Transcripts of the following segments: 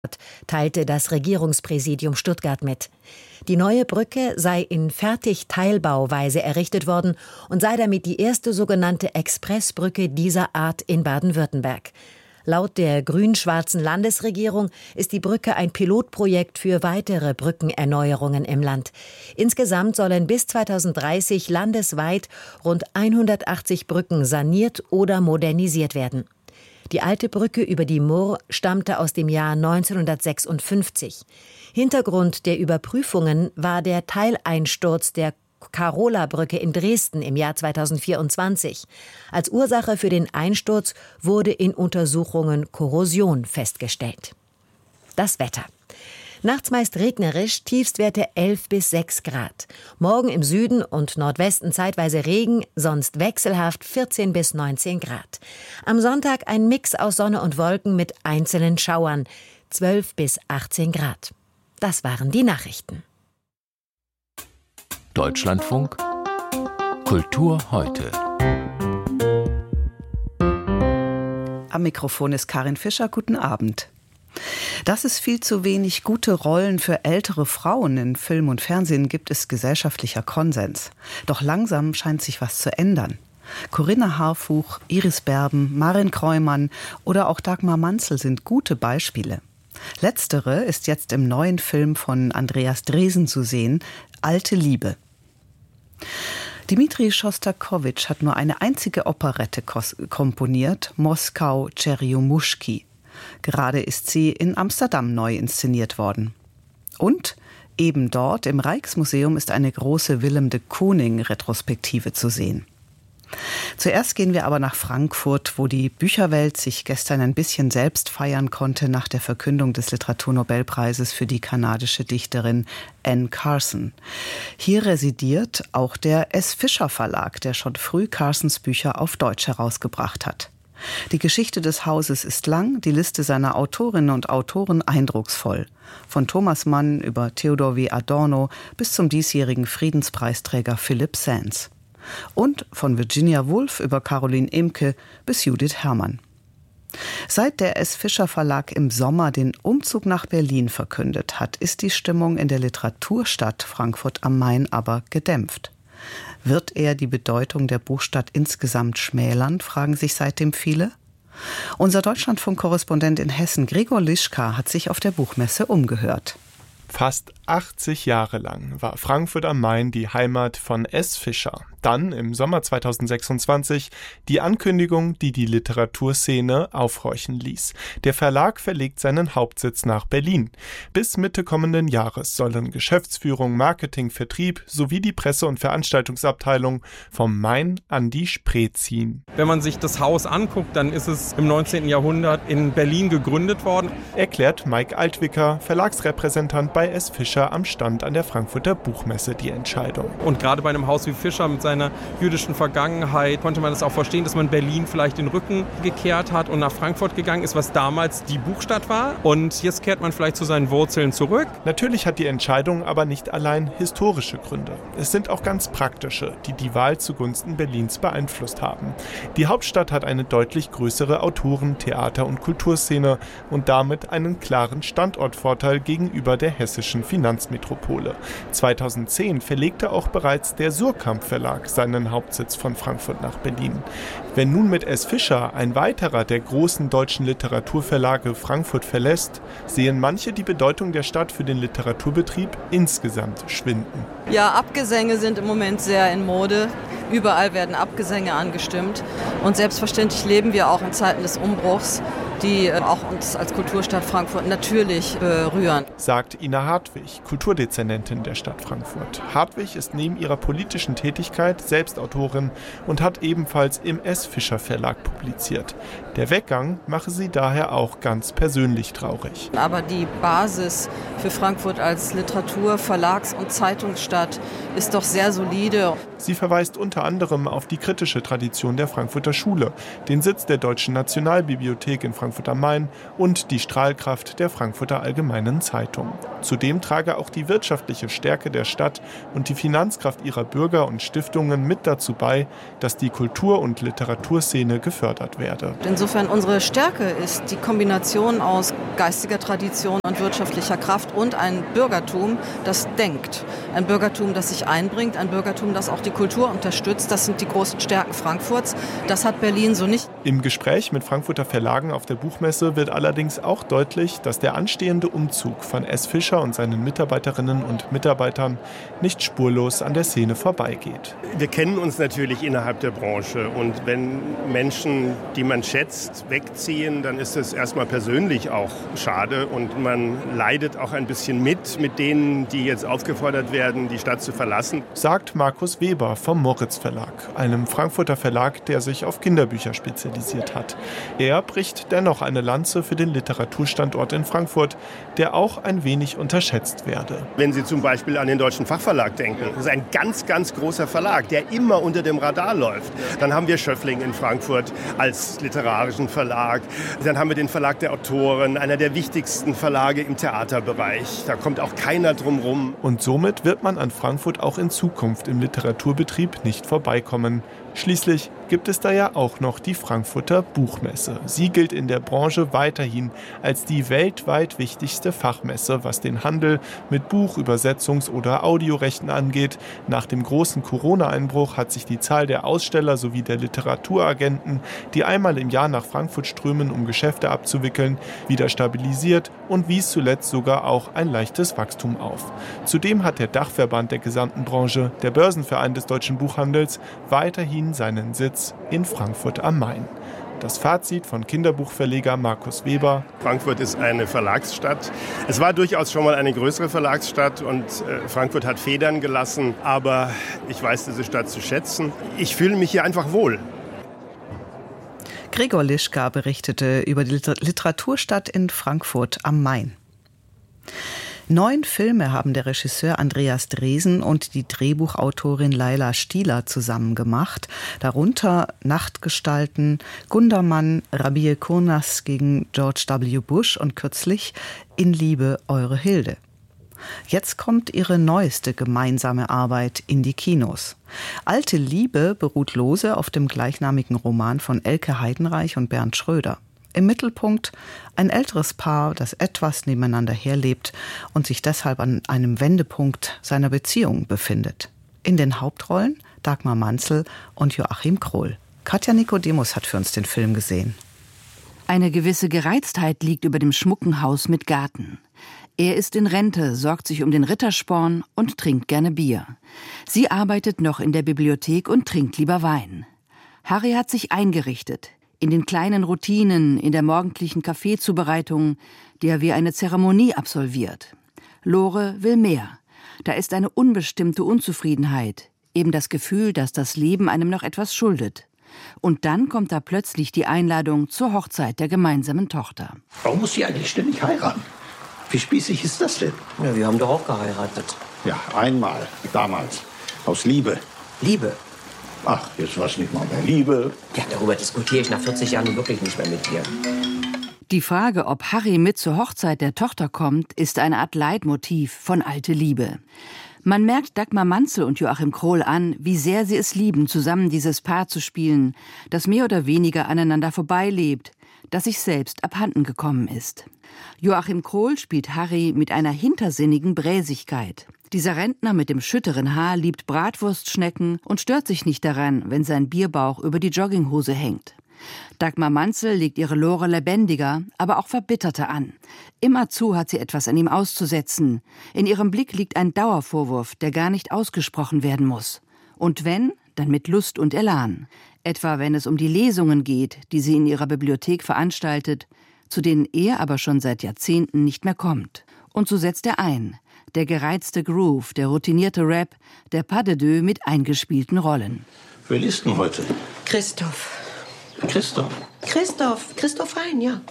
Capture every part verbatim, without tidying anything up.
teilte das Regierungspräsidium Stuttgart mit. Die neue Brücke sei in Fertigteilbauweise errichtet worden und sei damit die erste sogenannte Expressbrücke dieser Art in Baden-Württemberg. Laut der grün-schwarzen Landesregierung ist die Brücke ein Pilotprojekt für weitere Brückenerneuerungen im Land. Insgesamt sollen bis zweitausenddreißig landesweit rund hundertachtzig Brücken saniert oder modernisiert werden. Die alte Brücke über die Murr stammte aus dem Jahr neunzehnhundertsechsundfünfzig. Hintergrund der Überprüfungen war der Teileinsturz der Karola-Brücke in Dresden im Jahr zweitausendvierundzwanzig. Als Ursache für den Einsturz wurde in Untersuchungen Korrosion festgestellt. Das Wetter. Nachts meist regnerisch, Tiefstwerte elf bis sechs Grad. Morgen im Süden und Nordwesten zeitweise Regen, sonst wechselhaft vierzehn bis neunzehn Grad. Am Sonntag ein Mix aus Sonne und Wolken mit einzelnen Schauern, zwölf bis achtzehn Grad. Das waren die Nachrichten. Deutschlandfunk Kultur heute. Am Mikrofon ist Karin Fischer. Guten Abend. Dass es viel zu wenig gute Rollen für ältere Frauen in Film und Fernsehen gibt, ist gesellschaftlicher Konsens. Doch langsam scheint sich was zu ändern. Corinna Harfuch, Iris Berben, Maren Kreumann oder auch Dagmar Manzel sind gute Beispiele. Letztere ist jetzt im neuen Film von Andreas Dresen zu sehen, Alte Liebe. Dmitri Schostakowitsch hat nur eine einzige Operette komponiert, Moskau Tscherjomuschki. Gerade ist sie in Amsterdam neu inszeniert worden. Und eben dort im Rijksmuseum ist eine große Willem de Kooning-Retrospektive zu sehen. Zuerst gehen wir aber nach Frankfurt, wo die Bücherwelt sich gestern ein bisschen selbst feiern konnte nach der Verkündung des Literaturnobelpreises für die kanadische Dichterin Anne Carson. Hier residiert auch der S. Fischer Verlag, der schon früh Carsons Bücher auf Deutsch herausgebracht hat. Die Geschichte des Hauses ist lang, die Liste seiner Autorinnen und Autoren eindrucksvoll. Von Thomas Mann über Theodor W. Adorno bis zum diesjährigen Friedenspreisträger Philipp Sands. Und von Virginia Woolf über Caroline Imke bis Judith Herrmann. Seit der S. Fischer Verlag im Sommer den Umzug nach Berlin verkündet hat, ist die Stimmung in der Literaturstadt Frankfurt am Main aber gedämpft. Wird er die Bedeutung der Buchstadt insgesamt schmälern, fragen sich seitdem viele. Unser Deutschlandfunk-Korrespondent in Hessen, Gregor Lischka, hat sich auf der Buchmesse umgehört. Fast achtzig Jahre lang war Frankfurt am Main die Heimat von S. Fischer. Dann im Sommer zweitausendsechsundzwanzig die Ankündigung, die die Literaturszene aufhorchen ließ. Der Verlag verlegt seinen Hauptsitz nach Berlin. Bis Mitte kommenden Jahres sollen Geschäftsführung, Marketing, Vertrieb sowie die Presse- und Veranstaltungsabteilung vom Main an die Spree ziehen. Wenn man sich das Haus anguckt, dann ist es im neunzehnten Jahrhundert in Berlin gegründet worden. Erklärt Mike Altwicker, Verlagsrepräsentant bei S. Fischer am Stand an der Frankfurter Buchmesse, die Entscheidung. Und gerade bei einem Haus wie Fischer mit seiner jüdischen Vergangenheit konnte man das auch verstehen, dass man Berlin vielleicht den Rücken gekehrt hat und nach Frankfurt gegangen ist, was damals die Buchstadt war. Und jetzt kehrt man vielleicht zu seinen Wurzeln zurück. Natürlich hat die Entscheidung aber nicht allein historische Gründe. Es sind auch ganz praktische, die die Wahl zugunsten Berlins beeinflusst haben. Die Hauptstadt hat eine deutlich größere Autoren-, Theater- und Kulturszene und damit einen klaren Standortvorteil gegenüber der hessischen Finanzmetropole. zweitausendzehn verlegte auch bereits der Suhrkamp Verlag seinen Hauptsitz von Frankfurt nach Berlin. Wenn nun mit S. Fischer ein weiterer der großen deutschen Literaturverlage Frankfurt verlässt, sehen manche die Bedeutung der Stadt für den Literaturbetrieb insgesamt schwinden. Ja, Abgesänge sind im Moment sehr in Mode. Überall werden Abgesänge angestimmt. Und selbstverständlich leben wir auch in Zeiten des Umbruchs, die auch uns als Kulturstadt Frankfurt natürlich berühren. Sagt Ina Hartwig, Kulturdezernentin der Stadt Frankfurt. Hartwig ist neben ihrer politischen Tätigkeit selbst Autorin und hat ebenfalls im S. Fischer Verlag publiziert. Der Weggang mache sie daher auch ganz persönlich traurig. Aber die Basis für Frankfurt als Literatur-, Verlags- und Zeitungsstadt ist doch sehr solide. Sie verweist unter anderem auf die kritische Tradition der Frankfurter Schule, den Sitz der Deutschen Nationalbibliothek in Frankfurt Frankfurt am Main und die Strahlkraft der Frankfurter Allgemeinen Zeitung. Zudem trage auch die wirtschaftliche Stärke der Stadt und die Finanzkraft ihrer Bürger und Stiftungen mit dazu bei, dass die Kultur- und Literaturszene gefördert werde. Insofern unsere Stärke ist die Kombination aus geistiger Tradition und wirtschaftlicher Kraft und ein Bürgertum, das denkt. Ein Bürgertum, das sich einbringt, ein Bürgertum, das auch die Kultur unterstützt. Das sind die großen Stärken Frankfurts. Das hat Berlin so nicht. Im Gespräch mit Frankfurter Verlagen auf der Buchmesse wird allerdings auch deutlich, dass der anstehende Umzug von S. Fischer und seinen Mitarbeiterinnen und Mitarbeitern nicht spurlos an der Szene vorbeigeht. Wir kennen uns natürlich innerhalb der Branche und wenn Menschen, die man schätzt, wegziehen, dann ist es erstmal persönlich auch schade und man leidet auch ein bisschen mit, mit denen, die jetzt aufgefordert werden, die Stadt zu verlassen. Sagt Markus Weber vom Moritz Verlag, einem Frankfurter Verlag, der sich auf Kinderbücher spezialisiert hat. Er bricht dennoch eine Lanze für den Literaturstandort in Frankfurt, der auch ein wenig unterschätzt werde. Wenn Sie zum Beispiel an den Deutschen Fachverlag denken, das ist ein ganz, ganz großer Verlag, der immer unter dem Radar läuft. Dann haben wir Schöffling in Frankfurt als literarischen Verlag. Dann haben wir den Verlag der Autoren, einer der wichtigsten Verlage im Theaterbereich. Da kommt auch keiner drum rum. Und somit wird man an Frankfurt auch in Zukunft im Literaturbetrieb nicht vorbeikommen. Schließlich gibt es da ja auch noch die Frankfurter Buchmesse. Sie gilt in der Branche weiterhin als die weltweit wichtigste Fachmesse, was den Handel mit Buch-, Übersetzungs- oder Audiorechten angeht. Nach dem großen Corona-Einbruch hat sich die Zahl der Aussteller sowie der Literaturagenten, die einmal im Jahr nach Frankfurt strömen, um Geschäfte abzuwickeln, wieder stabilisiert und wies zuletzt sogar auch ein leichtes Wachstum auf. Zudem hat der Dachverband der gesamten Branche, der Börsenverein des deutschen Buchhandels, weiterhin seinen Sitz in Frankfurt am Main. Das Fazit von Kinderbuchverleger Markus Weber: Frankfurt ist eine Verlagsstadt. Es war durchaus schon mal eine größere Verlagsstadt und äh, Frankfurt hat Federn gelassen. Aber ich weiß diese Stadt zu schätzen. Ich fühle mich hier einfach wohl. Gregor Lischka berichtete über die Literaturstadt in Frankfurt am Main. Neun Filme haben der Regisseur Andreas Dresen und die Drehbuchautorin Laila Stieler zusammen gemacht. Darunter Nachtgestalten, Gundermann, Rabie Kurnas gegen George W. Bush und kürzlich In Liebe, eure Hilde. Jetzt kommt ihre neueste gemeinsame Arbeit in die Kinos. Alte Liebe beruht lose auf dem gleichnamigen Roman von Elke Heidenreich und Bernd Schröder. Im Mittelpunkt ein älteres Paar, das etwas nebeneinander herlebt und sich deshalb an einem Wendepunkt seiner Beziehung befindet. In den Hauptrollen Dagmar Manzel und Joachim Krohl. Katja Nikodemus hat für uns den Film gesehen. Eine gewisse Gereiztheit liegt über dem schmucken Haus mit Garten. Er ist in Rente, sorgt sich um den Rittersporn und trinkt gerne Bier. Sie arbeitet noch in der Bibliothek und trinkt lieber Wein. Harry hat sich eingerichtet. In den kleinen Routinen, in der morgendlichen Kaffeezubereitung, die er wie eine Zeremonie absolviert. Lore will mehr. Da ist eine unbestimmte Unzufriedenheit, eben das Gefühl, dass das Leben einem noch etwas schuldet. Und dann kommt da plötzlich die Einladung zur Hochzeit der gemeinsamen Tochter. Warum muss sie eigentlich ständig heiraten? Wie spießig ist das denn? Ja, wir haben doch auch geheiratet. Ja, einmal, damals. Aus Liebe. Liebe? Ach, jetzt war es nicht mal mehr Liebe. Ja, darüber diskutiere ich nach vierzig Jahren wirklich nicht mehr mit dir. Die Frage, ob Harry mit zur Hochzeit der Tochter kommt, ist eine Art Leitmotiv von Alte Liebe. Man merkt Dagmar Manzel und Joachim Krohl an, wie sehr sie es lieben, zusammen dieses Paar zu spielen, das mehr oder weniger aneinander vorbeilebt, das sich selbst abhanden gekommen ist. Joachim Krohl spielt Harry mit einer hintersinnigen Bräsigkeit. Dieser Rentner mit dem schütteren Haar liebt Bratwurstschnecken und stört sich nicht daran, wenn sein Bierbauch über die Jogginghose hängt. Dagmar Manzel legt ihre Lore lebendiger, aber auch verbitterter an. Immerzu hat sie etwas an ihm auszusetzen. In ihrem Blick liegt ein Dauervorwurf, der gar nicht ausgesprochen werden muss. Und wenn, dann mit Lust und Elan. Etwa wenn es um die Lesungen geht, die sie in ihrer Bibliothek veranstaltet, zu denen er aber schon seit Jahrzehnten nicht mehr kommt. Und so setzt er ein. Der gereizte Groove, der routinierte Rap, der Pas de deux mit eingespielten Rollen. Wer liest denn heute? Christoph. Christoph? Christoph. Christoph Hein, ja.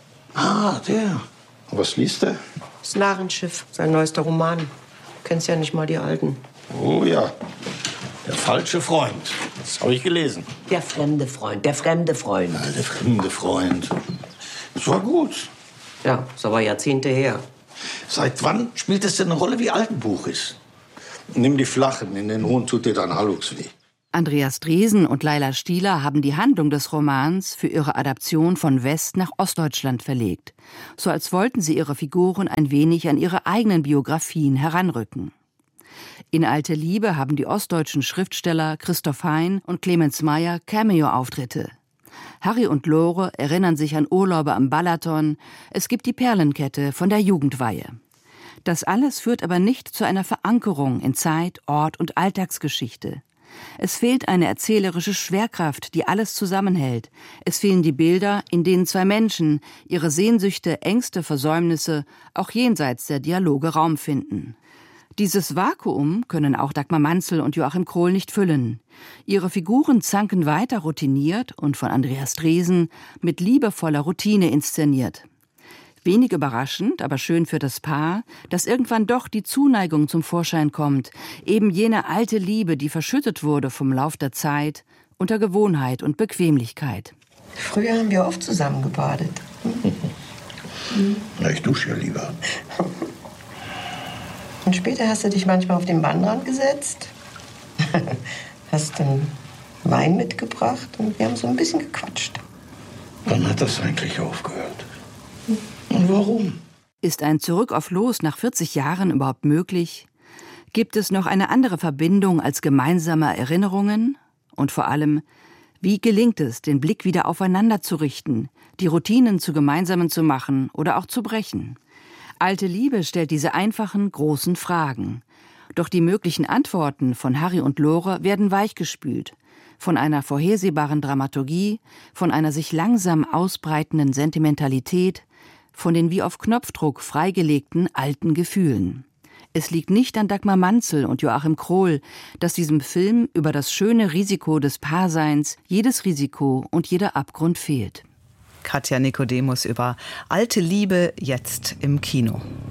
Ah, der. Was liest er? Das Narrenschiff, sein neuester Roman. Kennst ja nicht mal die alten. Oh ja. Der falsche Freund. Das habe ich gelesen. Der fremde Freund, der fremde Freund. Ja, der fremde Freund. Das war gut. Ja, ist aber Jahrzehnte her. Seit wann spielt es denn eine Rolle, wie alt ein Buch ist? Nimm die flachen, in den hohen tut dir dann Hallux weh. Andreas Dresen und Laila Stieler haben die Handlung des Romans für ihre Adaption von West nach Ostdeutschland verlegt. So als wollten sie ihre Figuren ein wenig an ihre eigenen Biografien heranrücken. In Alte Liebe haben die ostdeutschen Schriftsteller Christoph Hein und Clemens Meyer Cameo-Auftritte. Harry und Lore erinnern sich an Urlaube am Balaton. Es gibt die Perlenkette von der Jugendweihe. Das alles führt aber nicht zu einer Verankerung in Zeit, Ort und Alltagsgeschichte. Es fehlt eine erzählerische Schwerkraft, die alles zusammenhält. Es fehlen die Bilder, in denen zwei Menschen ihre Sehnsüchte, Ängste, Versäumnisse auch jenseits der Dialoge Raum finden. Dieses Vakuum können auch Dagmar Manzel und Joachim Krohl nicht füllen. Ihre Figuren zanken weiter routiniert und von Andreas Dresen mit liebevoller Routine inszeniert. Wenig überraschend, aber schön für das Paar, dass irgendwann doch die Zuneigung zum Vorschein kommt, eben jene alte Liebe, die verschüttet wurde vom Lauf der Zeit, unter Gewohnheit und Bequemlichkeit. Früher haben wir oft zusammen gebadet. Na, ich dusche ja lieber. Und später hast du dich manchmal auf den Waldrand gesetzt, hast dann Wein mitgebracht und wir haben so ein bisschen gequatscht. Wann hat das eigentlich aufgehört? Und warum? Ist ein Zurück auf Los nach vierzig Jahren überhaupt möglich? Gibt es noch eine andere Verbindung als gemeinsame Erinnerungen? Und vor allem, wie gelingt es, den Blick wieder aufeinander zu richten, die Routinen zu gemeinsamen zu machen oder auch zu brechen? Alte Liebe stellt diese einfachen, großen Fragen. Doch die möglichen Antworten von Harry und Lore werden weichgespült. Von einer vorhersehbaren Dramaturgie, von einer sich langsam ausbreitenden Sentimentalität, von den wie auf Knopfdruck freigelegten alten Gefühlen. Es liegt nicht an Dagmar Manzel und Joachim Krohl, dass diesem Film über das schöne Risiko des Paarseins jedes Risiko und jeder Abgrund fehlt. Katja Nikodemus über Alte Liebe jetzt im Kino.